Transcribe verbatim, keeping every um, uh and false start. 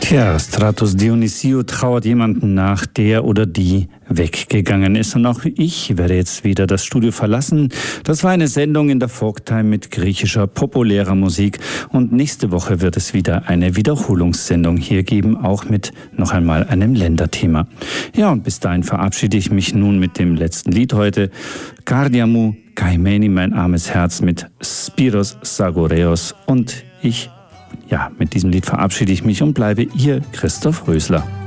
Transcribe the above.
Ja, Stratos Dionysio trauert jemanden nach, der oder die weggegangen ist. Und auch ich werde jetzt wieder das Studio verlassen. Das war eine Sendung in der Folktime mit griechischer populärer Musik. Und nächste Woche wird es wieder eine Wiederholungssendung hier geben, auch mit noch einmal einem Länderthema. Ja, und bis dahin verabschiede ich mich nun mit dem letzten Lied heute. Kardiamou Kaimeni, mein armes Herz, mit Spiros Sagoreos. Und ich Ja, mit diesem Lied verabschiede ich mich und bleibe Ihr Christoph Rösler.